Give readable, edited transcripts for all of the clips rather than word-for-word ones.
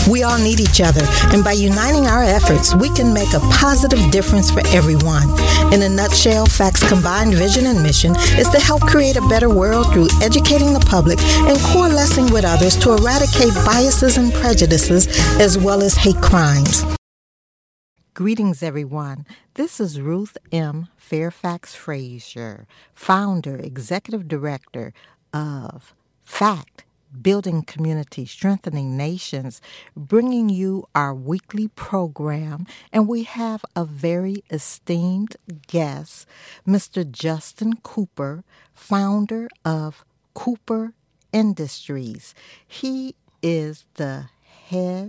We all need each other, and by uniting our efforts, we can make a positive difference for everyone. In a nutshell, FACT's combined vision and mission is to help create a better world through educating the public and coalescing with others to eradicate biases and prejudices as well as hate crimes. Greetings, everyone. This is Ruth M. Fairfax Frazier, founder, executive director of FACT, Building Community, Strengthening Nations, bringing you our weekly program. And we have a very esteemed guest, Mr. Justin Cooper, founder of Cooper Industries. He is the head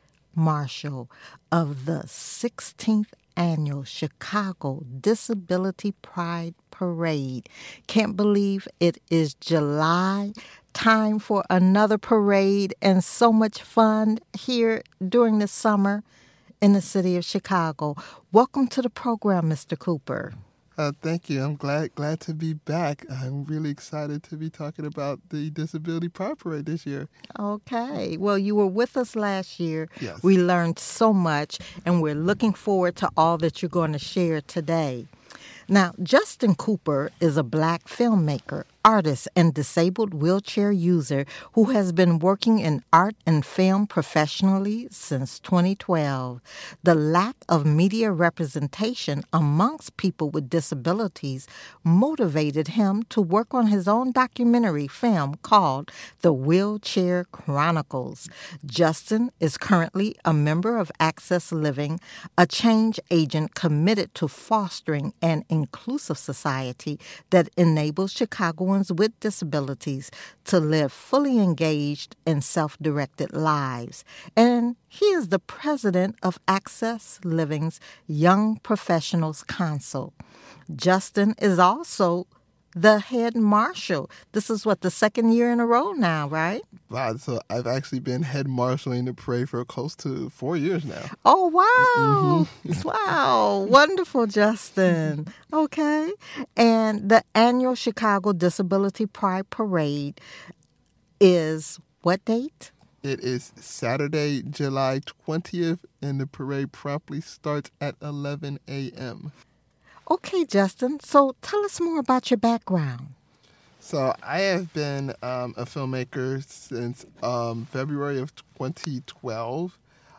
marshal of the 16th Annual Chicago Disability Pride Parade. Can't believe it is July. Time for another parade and so much fun here during the summer in the city of Chicago. Welcome to the program, Mr. Cooper. Thank you. I'm glad to be back. I'm really excited to be talking about the Disability Pride Parade this year. Okay. Well, you were with us last year. Yes. We learned so much, and we're looking forward to all that you're going to share today. Now, Justin Cooper is a Black filmmaker, artist, and disabled wheelchair user who has been working in art and film professionally since 2012. The lack of media representation amongst people with disabilities motivated him to work on his own documentary film called The Wheelchair Chronicles. Justin is currently a member of Access Living, a change agent committed to fostering an inclusive society that enables Chicagoans with disabilities to live fully engaged and self-directed lives. And he is the president of Access Living's Young Professionals Council. Justin is also the head marshal. This is the second year in a row now, right? Wow, so I've actually been head marshaling the parade for close to 4 years now. Oh, wow. Mm-hmm. Wow. Wonderful, Justin. Okay. And the annual Chicago Disability Pride Parade is what date? It is Saturday, July 20th, and the parade promptly starts at 11 a.m. Okay, Justin. So tell us more about your background. So I have been a filmmaker since February of 2012.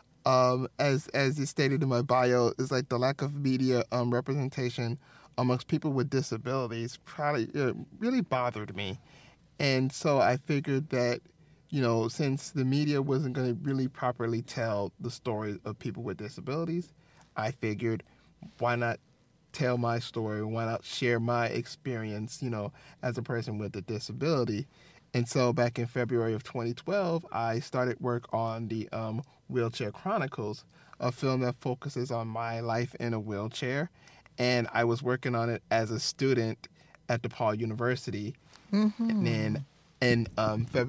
As is stated in my bio, it's like the lack of media representation amongst people with disabilities really bothered me. And so I figured that, since the media wasn't going to really properly tell the story of people with disabilities, I figured, why not tell my story? Why not share my experience, as a person with a disability? And so back in February of 2012, I started work on the Wheelchair Chronicles, a film that focuses on my life in a wheelchair. And I was working on it as a student at DePaul University. Mm-hmm. And then in February